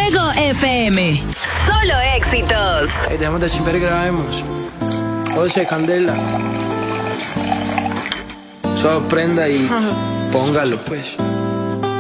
Fuego FM. Solo éxitos. Hey, dejemos de chimper y grabemos. José Candela. Solo prenda y póngalo pues.